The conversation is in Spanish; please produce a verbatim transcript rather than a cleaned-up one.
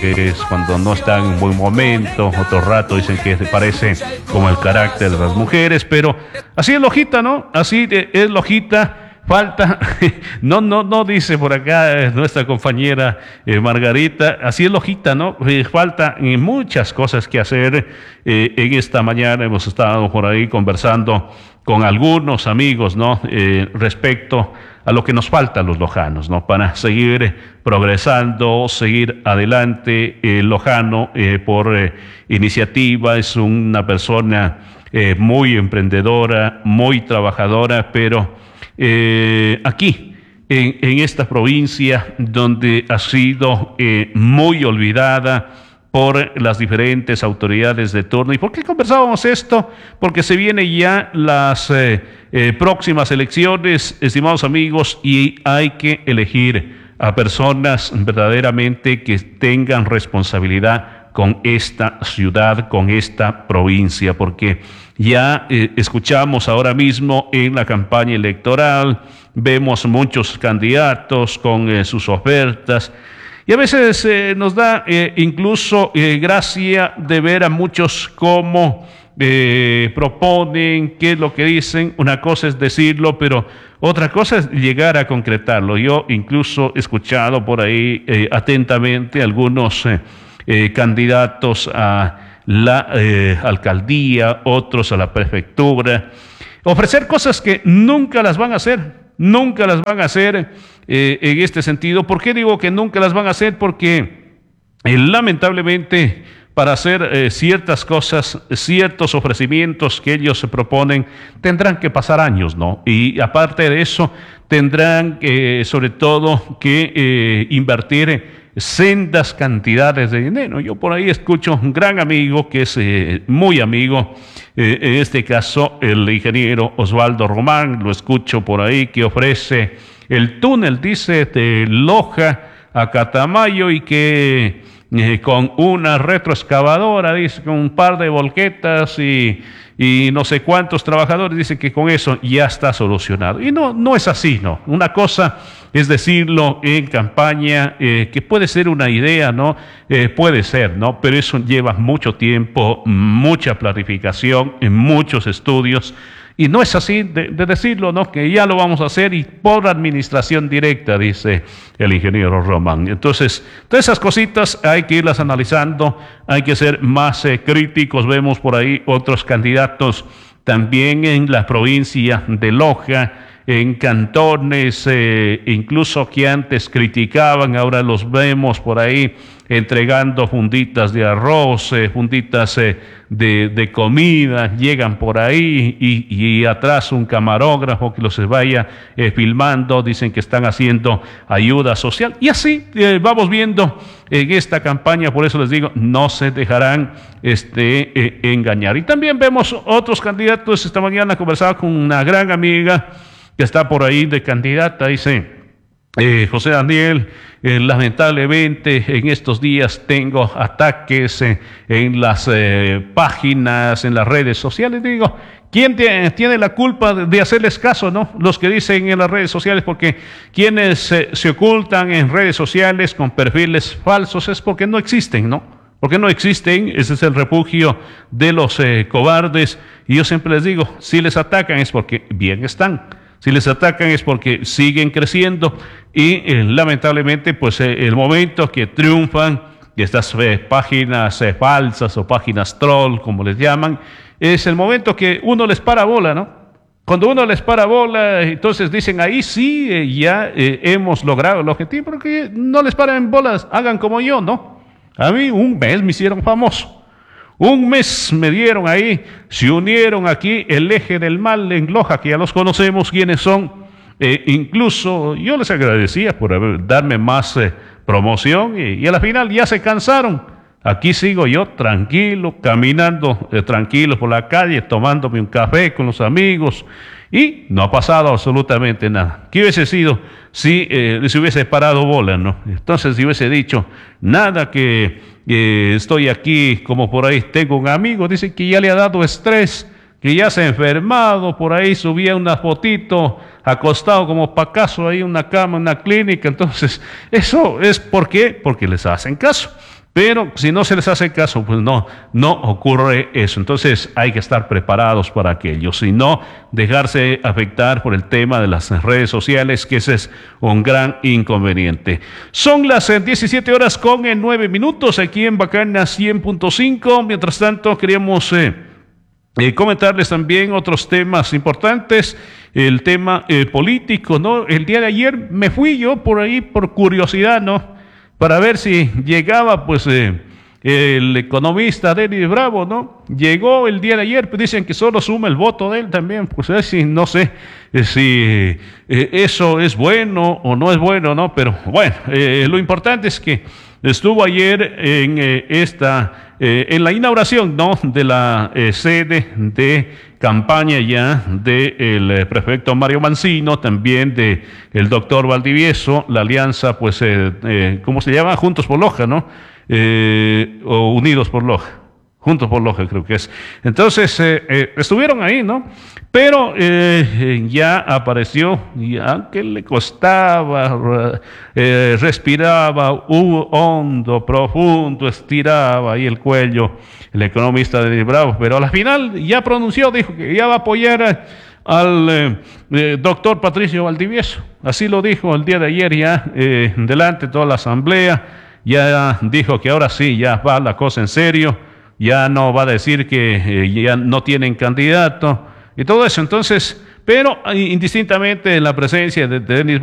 es cuando no están en un buen momento, otro rato dicen que se parece como el carácter de las mujeres, pero así es Lojita, ¿no? Así es Lojita. Falta, no, no, no dice por acá eh, nuestra compañera eh, Margarita, así es Lojita, ¿no? Eh, falta eh, muchas cosas que hacer. Eh, en esta mañana hemos estado por ahí conversando con algunos amigos, ¿no? Eh, respecto a lo que nos falta a los lojanos, ¿no? Para seguir progresando, seguir adelante. Eh, Lojano, eh, por eh, iniciativa, es una persona eh, muy emprendedora, muy trabajadora, pero Eh, aquí, en, en esta provincia, donde ha sido eh, muy olvidada por las diferentes autoridades de turno. ¿Y por qué conversábamos esto? Porque se vienen ya las eh, eh, próximas elecciones, estimados amigos, y hay que elegir a personas verdaderamente que tengan responsabilidad con esta ciudad, con esta provincia, porque ya eh, escuchamos ahora mismo en la campaña electoral, vemos muchos candidatos con eh, sus ofertas, y a veces eh, nos da eh, incluso eh, gracia de ver a muchos cómo eh, proponen, qué es lo que dicen. Una cosa es decirlo, pero otra cosa es llegar a concretarlo. Yo incluso he escuchado por ahí eh, atentamente algunos eh, eh, candidatos a la eh, alcaldía, otros a la prefectura, ofrecer cosas que nunca las van a hacer, nunca las van a hacer eh, en este sentido. ¿Por qué digo que nunca las van a hacer? Porque eh, lamentablemente para hacer eh, ciertas cosas, ciertos ofrecimientos que ellos se proponen, tendrán que pasar años, ¿no? Y aparte de eso, tendrán eh, sobre todo que eh, invertir sendas cantidades de dinero. Yo por ahí escucho un gran amigo que es eh, muy amigo, eh, en este caso el ingeniero Osvaldo Román, lo escucho por ahí que ofrece el túnel, dice, de Loja a Catamayo, y que eh, con una retroexcavadora, dice, con un par de volquetas y y no sé cuántos trabajadores, dicen que con eso ya está solucionado. Y no, no es así, ¿no? Una cosa es decirlo en campaña, eh, que puede ser una idea, ¿no? Eh, puede ser, ¿no? Pero eso lleva mucho tiempo, mucha planificación, en muchos estudios. Y no es así de, de decirlo, ¿no? Que ya lo vamos a hacer y por administración directa, dice el ingeniero Román. Entonces, todas esas cositas hay que irlas analizando, hay que ser más eh, críticos. Vemos por ahí otros candidatos también en la provincia de Loja, en cantones, eh, incluso que antes criticaban, ahora los vemos por ahí entregando funditas de arroz, eh, funditas eh, de, de comida, llegan por ahí y, y atrás un camarógrafo que los vaya eh, filmando, dicen que están haciendo ayuda social, y así eh, vamos viendo en esta campaña. Por eso les digo, no se dejarán este, eh, engañar. Y también vemos otros candidatos. Esta mañana conversaba con una gran amiga que está por ahí de candidata, dice, eh, José Daniel, eh, lamentablemente en estos días tengo ataques eh, en las eh, páginas, en las redes sociales. Digo, ¿quién tiene, tiene la culpa de, de hacerles caso, no? Los que dicen en las redes sociales, porque quienes eh, se ocultan en redes sociales con perfiles falsos es porque no existen, ¿no? Porque no existen. Ese es el refugio de los eh, cobardes. Y yo siempre les digo, si les atacan es porque bien están. Si les atacan es porque siguen creciendo y eh, lamentablemente pues eh, el momento que triunfan estas eh, páginas eh, falsas o páginas troll, como les llaman, es el momento que uno les para bola, ¿no? Cuando uno les para bola, entonces dicen, ahí sí, eh, ya eh, hemos logrado el objetivo, porque no les paren bolas, hagan como yo, ¿no? A mí un mes me hicieron famoso. Un mes me dieron ahí, se unieron aquí el eje del mal en Loja, que ya los conocemos quiénes son. Eh, incluso yo les agradecía por haber, darme más eh, promoción y, y a la final ya se cansaron. Aquí sigo yo tranquilo, caminando eh, tranquilo por la calle, tomándome un café con los amigos y no ha pasado absolutamente nada. ¿Qué hubiese sido si eh, les hubiese parado bola, no? Entonces si hubiese dicho, nada que... Eh, estoy aquí, como por ahí tengo un amigo, dice que ya le ha dado estrés, que ya se ha enfermado, por ahí subía una fotito acostado como pacaso ahí en una cama, en una clínica. Entonces, eso es ¿por qué? Porque les hacen caso. Pero si no se les hace caso, pues no, no ocurre eso. Entonces hay que estar preparados para aquello. Si no, dejarse afectar por el tema de las redes sociales, que ese es un gran inconveniente. Son las eh, diecisiete horas con eh, nueve minutos aquí en Bacana cien punto cinco. Mientras tanto, queríamos eh, eh, comentarles también otros temas importantes. El tema eh, político, ¿no? El día de ayer me fui yo por ahí por curiosidad, ¿no? Para ver si llegaba, pues, eh, el economista Denis Bravo, ¿no? Llegó el día de ayer, pues dicen que solo suma el voto de él también, pues así, no sé eh, si eh, eso es bueno o no es bueno, ¿no? Pero bueno, eh, lo importante es que estuvo ayer en eh, esta, eh, en la inauguración, ¿no? De la eh, sede de campaña ya del eh, prefecto Mario Mancino, también de el doctor Valdivieso, la alianza, pues, eh, eh, ¿cómo se llama? Juntos por Loja, ¿no? Eh, o Unidos por Loja. Juntos por Loja creo que es. Entonces, eh, eh, estuvieron ahí, ¿no? Pero eh, ya apareció, y aunque le costaba, eh, respiraba uh, hondo, profundo, estiraba ahí el cuello, el economista de Bravo, pero a la final ya pronunció, dijo que ya va a apoyar al eh, eh, doctor Patricio Valdivieso. Así lo dijo el día de ayer ya, eh, delante de toda la asamblea, ya dijo que ahora sí, ya va la cosa en serio. Ya no va a decir que eh, ya no tienen candidato y todo eso. Entonces, pero indistintamente en la presencia de, de Denis